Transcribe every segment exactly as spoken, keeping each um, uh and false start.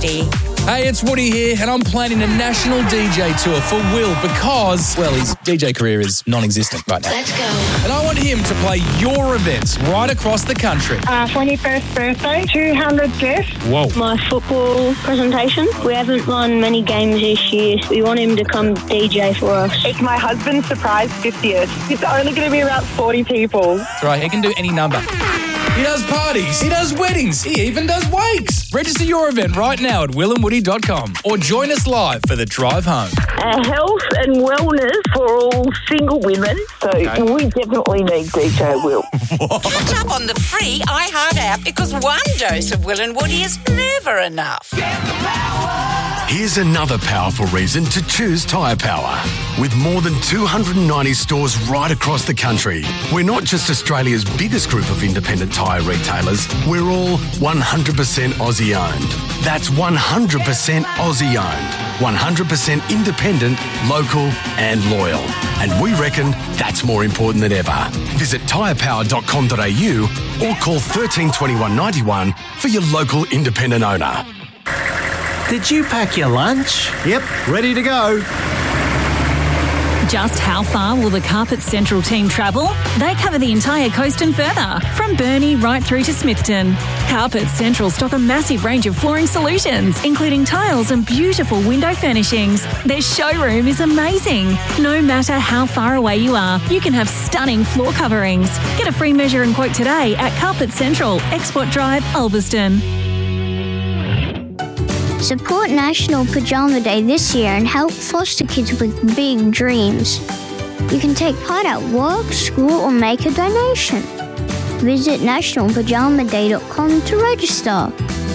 Woody. Hey, it's Woody here, and I'm planning a national D J tour for Will because, well, his D J career is non-existent right now. Let's go. And I want him to play your events right across the country. Uh, twenty-first birthday, two hundred guests. Whoa. My football presentation. We haven't won many games this year. We want him to come D J for us. It's my husband's surprise fiftieth. It's only going to be about forty people. That's right, he can do any number. He does parties, he does weddings, he even does wakes. Register your event right now at will and woody dot com or join us live for the drive home. Uh, health and wellness for all single women. So Okay. we definitely need D J Will. Catch up on the free iHeart app because one dose of Will and Woody is never enough. Here's another powerful reason to choose Tyre Power. With more than two hundred ninety stores right across the country, we're not just Australia's biggest group of independent tyre retailers, we're all one hundred percent Aussie owned. That's one hundred percent Aussie owned, one hundred percent independent, local and loyal. And we reckon that's more important than ever. Visit tyre power dot com dot a u or call one three two one, nine one for your local independent owner. Did you pack your lunch? Yep, ready to go. Just how far will the Carpet Central team travel? They cover the entire coast and further, from Burnie right through to Smithton. Carpet Central stock a massive range of flooring solutions, including tiles and beautiful window furnishings. Their showroom is amazing. No matter how far away you are, you can have stunning floor coverings. Get a free measure and quote today at Carpet Central, Export Drive, Ulverston. Support National Pajama Day this year and help foster kids with big dreams. You can take part at work, school, or make a donation. Visit national pajama day dot com to register.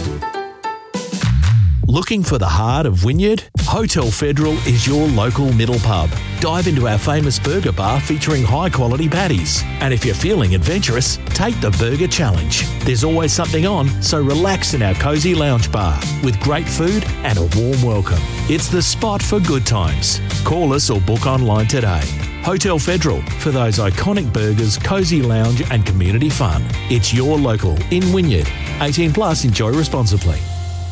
Looking for the heart of Wynyard? Hotel Federal is your local middle pub. Dive into our famous burger bar featuring high-quality patties. And if you're feeling adventurous, take the Burger Challenge. There's always something on, so relax in our cosy lounge bar with great food and a warm welcome. It's the spot for good times. Call us or book online today. Hotel Federal, for those iconic burgers, cosy lounge and community fun. It's your local in Wynyard. eighteen plus, enjoy responsibly.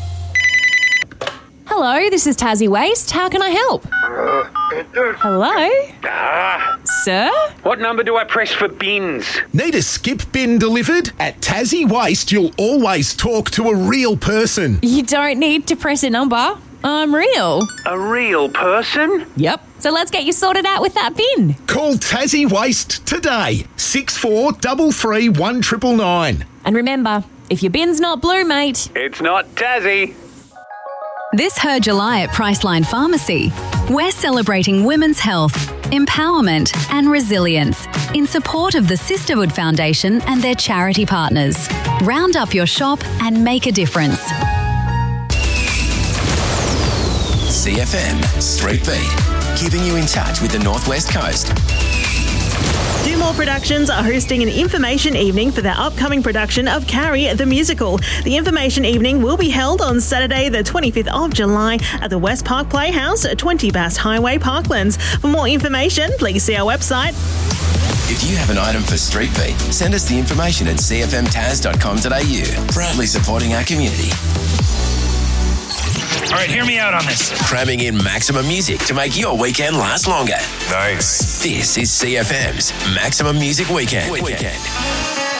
Hello, this is Tassie Waste. How can I help? Hello? Ah, Sir? what number do I press for bins? Need a skip bin delivered? At Tassie Waste, you'll always talk to a real person. You don't need to press a number. I'm real. A real person? Yep. So let's get you sorted out with that bin. Call Tassie Waste today. six four three three, one nine nine nine. And remember, if your bin's not blue, mate. It's not Tassie. This Her July at Priceline Pharmacy. We're celebrating women's health, empowerment and resilience in support of the Sisterhood Foundation and their charity partners. Round up your shop and make a difference. C F M Street Beat, keeping you in touch with the Northwest Coast. Do More Productions are hosting an information evening for their upcoming production of Carrie the Musical. The information evening will be held on Saturday the twenty-fifth of July at the West Park Playhouse, twenty Bass Highway, Parklands. For more information, please see our website. If you have an item for Street Beat, send us the information at c f m taz dot com dot a u. Proudly supporting our community. All right, hear me out on this. Cramming in maximum music to make your weekend last longer. Nice. This is C F M's Maximum Music Weekend. Weekend.